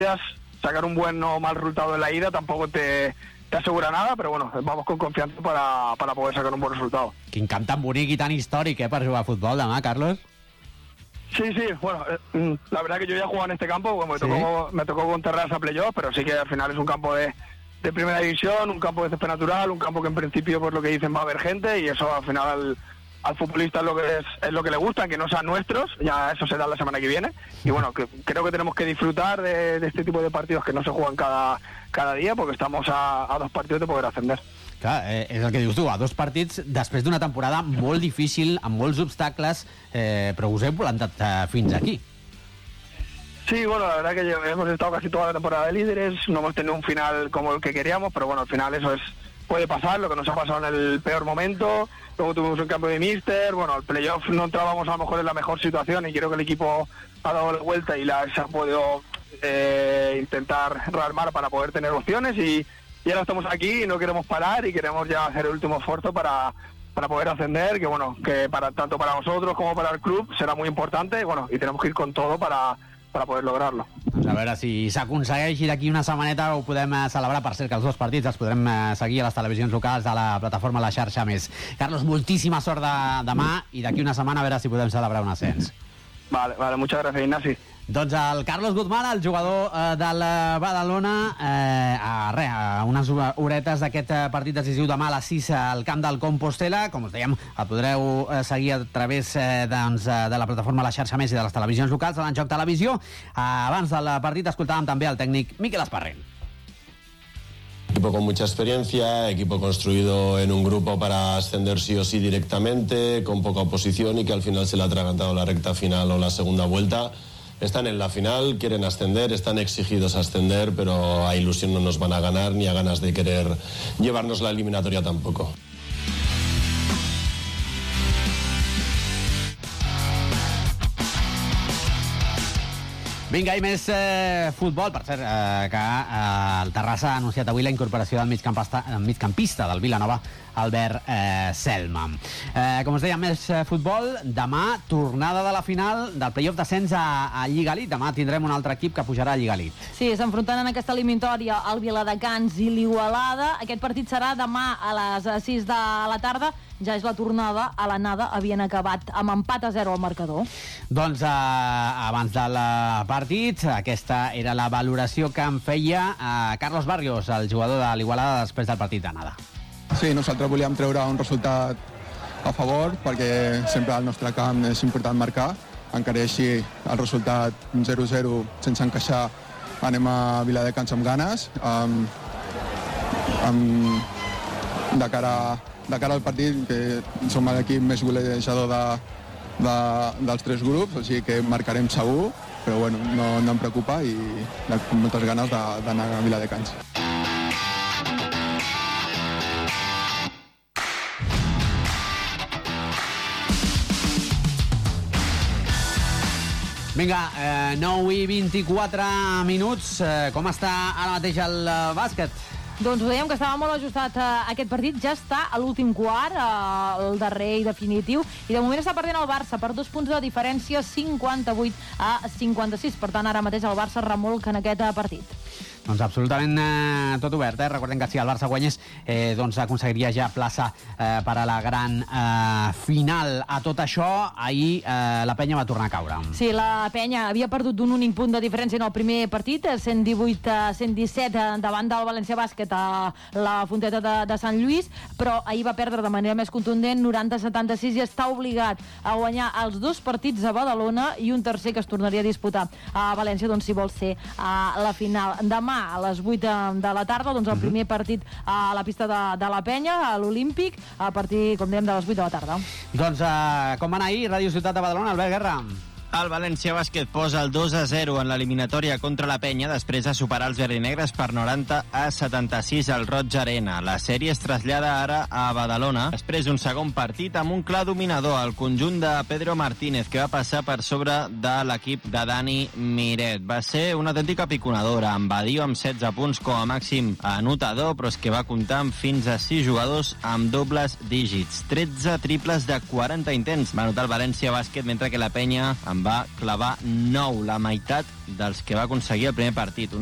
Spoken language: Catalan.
sacar un buen o mal resultado en la ida tampoco te asegura nada, pero bueno, vamos con confianza para poder sacar un buen resultado. Quin camp tan bonic i tan històric, per jugar a futbol demà, Carlos. Sí, bueno, la verdad que yo ya he jugado en este campo, como me tocó con Terrassa playoff, pero sí que al final es un campo de primera división, un campo de césped natural, un campo que en principio, por lo que dicen, va a haber gente, y eso al final al futbolista es lo que le gusta, que no sean nuestros, ya eso será la semana que viene, y bueno, creo que tenemos que disfrutar de este tipo de partidos que no se juegan cada día, porque estamos a 2 partidos de poder ascender. Clar, és el que dius tu, a 2 partits després d'una temporada molt difícil, amb molts obstacles, però us heu plantat fins aquí. Sí, bueno, la verdad que hemos estado casi toda la temporada de líderes, no hemos tenido un final como el que queríamos, pero bueno, al final eso puede pasar, lo que nos ha pasado en el peor momento. Luego tuvimos un cambio de míster, bueno, al playoff no entrábamos a lo mejor en la mejor situación y creo que el equipo ha dado la vuelta y se ha podido intentar rearmar para poder tener opciones, y ahora estamos aquí y no queremos parar y queremos ya hacer el último esfuerzo para poder ascender, que bueno, que tanto para nosotros como para el club será muy importante, bueno, y tenemos que ir con todo para poder lograrlo. Doncs a veure si s'aconsegueix, i d'aquí una setmaneta ho podem celebrar. Per cert, que els 2 partits els podrem seguir a les televisions locals de la plataforma La Xarxa Més. Carlos, moltíssima sort demà, i d'aquí una setmana a veure si podem celebrar un ascens. Vale, muchas gracias, Ignasi. Doncs el Carlos Guzmán, el jugador del Badalona, a unes horetes d'aquest partit decisiu demà a les 6 al camp del Compostel·la. Com us dèiem, el podreu seguir a través de la plataforma La Xarxa Més i de les televisions locals de l'Enjoc Televisió. Abans del partit escoltàvem també el tècnic Miquel Esparrent. Equipo con mucha experiencia, equipo construido en un grupo para ascender sí o sí directamente, con poca oposición, y que al final se le ha atragantado la recta final o la segunda vuelta. Están en la final, quieren ascender, están exigidos a ascender, pero a ilusión no nos van a ganar, ni a ganas de querer llevarnos la eliminatoria tampoco. Vinga, i més futbol. Per cert, que el Terrassa ha anunciat avui la incorporació del migcampista del Vilanova, Albert Selma. Com us deia, més futbol. Demà, tornada de la final del playoff d'ascens a Lliga Elite. Demà tindrem un altre equip que pujarà a Lliga Elite. Sí, s'enfrontant en aquesta eliminatòria el Viladecans i l'Igualada. Aquest partit serà demà a les 6 de la tarda. Ja és la tornada. A l'anada havien acabat amb empat a 0 al marcador. Doncs abans del partit, aquesta era la valoració que en feia Carlos Barrios, el jugador de l'Igualada, després del partit d'anada. Sí, nosaltres volíem treure un resultat a favor, perquè sempre al nostre camp és important marcar. Encara així, el resultat 0-0 sense encaixar, anem a Viladecans amb ganes. De cara al partit, que som l'equip més golejador dels 3 grups, així que marcarem segur, però bueno, no em preocupa, i amb moltes ganes d'anar a Viladecans. Vinga, 9 i 24 minuts. Com està ara mateix el bàsquet? Doncs ho dèiem que estava molt ajustat aquest partit, ja està a l'últim quart, el darrer i definitiu, i de moment està perdent el Barça per 2 punts de diferència, 58-56. Per tant, ara mateix el Barça remolca en aquest partit. Doncs absolutament tot obert, Recordem que si el Barça guanyés, doncs aconseguiria ja plaça per a la gran final. A tot això, ahir la Penya va tornar a caure. Sí, la Penya havia perdut d'un únic punt de diferència en el primer partit, 118-117 davant del València Bàsquet a la Fonteta de Sant Lluís, però ahir va perdre de manera més contundent, 90-76, i està obligat a guanyar els 2 partits a Badalona i un tercer que es tornaria a disputar a València, doncs si vol ser a la final. Demà a les 8 de la tarda, doncs el primer partit a la pista de la Penya, a l'Olímpic, a partir, com dèiem, de les 8 de la tarda. Doncs com va anar ahir, Ràdio Ciutat de Badalona, Albert Guerra? El València Bàsquet posa el 2-0 en l'eliminatòria contra la Penya després de superar els verdinegres per 90-76 al Roig Arena. La sèrie es trasllada ara a Badalona després d'un segon partit amb un clar dominador, el conjunt de Pedro Martínez, que va passar per sobre de l'equip de Dani Miret. Va ser una autèntica piconadora, amb Badio amb 16 punts com a màxim anotador, però és que va comptar amb fins a 6 jugadors amb dobles dígits. 13 triples de 40 intents va anotar el València Bàsquet, mentre que la Penya amb en va clavar 9, la meitat dels que va aconseguir el primer partit.